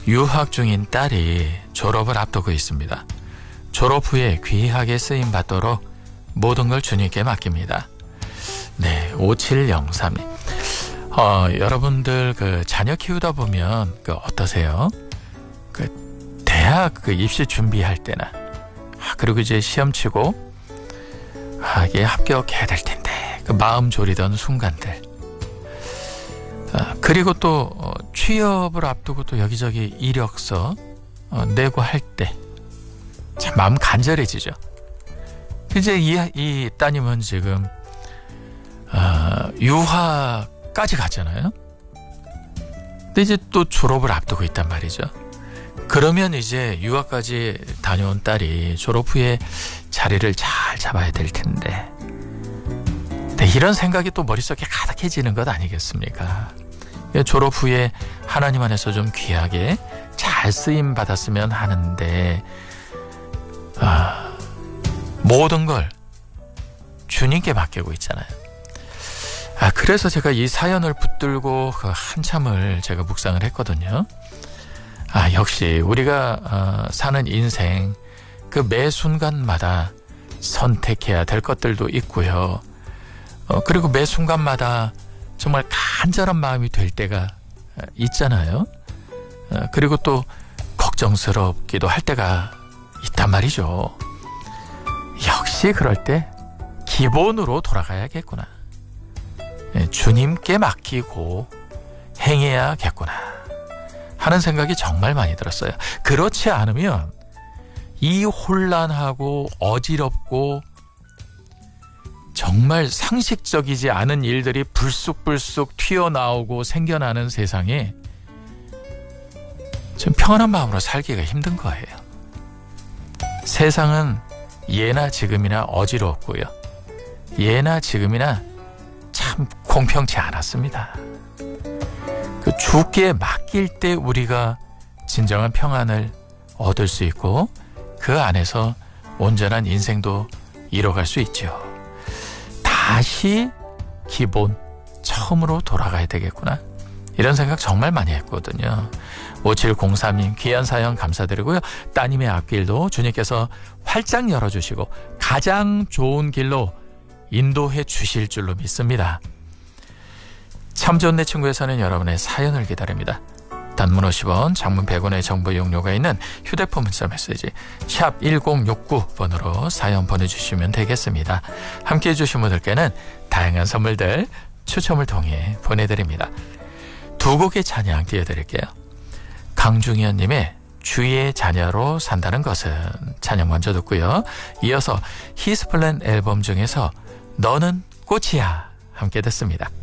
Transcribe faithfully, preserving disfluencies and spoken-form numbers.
유학 중인 딸이 졸업을 앞두고 있습니다. 졸업 후에 귀하게 쓰임받도록 모든 걸 주님께 맡깁니다. 네, 오칠영삼님. 어, 여러분들 그 자녀 키우다 보면 그 어떠세요? 그 대학 그 입시 준비할 때나 아, 그리고 이제 시험 치고 아, 이게 합격해야 될 텐데 그 마음 졸이던 순간들. 아, 그리고 또 어, 취업을 앞두고 또 여기저기 이력서 어, 내고 할 때 참 마음 간절해지죠. 이제 이, 이 따님은 지금 어, 유학까지 갔잖아요. 근데 이제 또 졸업을 앞두고 있단 말이죠. 그러면 이제 유학까지 다녀온 딸이 졸업 후에 자리를 잘 잡아야 될 텐데, 네, 이런 생각이 또 머릿속에 가득해지는 것 아니겠습니까? 졸업 후에 하나님 안에서 좀 귀하게 잘 쓰임 받았으면 하는데 아, 모든 걸 주님께 맡기고 있잖아요. 아, 그래서 제가 이 사연을 붙들고 그 한참을 제가 묵상을 했거든요. 아, 역시 우리가 어, 사는 인생 그 매 순간마다 선택해야 될 것들도 있고요. 어, 그리고 매 순간마다 정말 간절한 마음이 될 때가 있잖아요. 어, 그리고 또 걱정스럽기도 할 때가 있단 말이죠. 역시 그럴 때 기본으로 돌아가야겠구나. 예, 주님께 맡기고 행해야겠구나 하는 생각이 정말 많이 들었어요. 그렇지 않으면 이 혼란하고 어지럽고 정말 상식적이지 않은 일들이 불쑥불쑥 튀어나오고 생겨나는 세상에 좀 평안한 마음으로 살기가 힘든 거예요. 세상은 예나 지금이나 어지럽고요. 예나 지금이나 참 공평치 않았습니다. 그 주께 맡길 때 우리가 진정한 평안을 얻을 수 있고 그 안에서 온전한 인생도 이뤄갈 수 있죠. 다시 기본 처음으로 돌아가야 되겠구나. 이런 생각 정말 많이 했거든요. 오칠공삼님 귀한 사연 감사드리고요. 따님의 앞길도 주님께서 활짝 열어주시고 가장 좋은 길로 인도해 주실 줄로 믿습니다. 참 좋은 내 친구에서는 여러분의 사연을 기다립니다. 단문 오십 원, 장문 백 원의 정보 이용료가 있는 휴대폰 문자 메시지 샵 일공육구 번으로 사연 보내주시면 되겠습니다. 함께해 주신 분들께는 다양한 선물들 추첨을 통해 보내드립니다. 두 곡의 찬양 띄워드릴게요. 강중현님의 주의 자녀로 산다는 것은 찬양 먼저 듣고요. 이어서 히스플랜 앨범 중에서 너는 꽃이야 함께 듣습니다.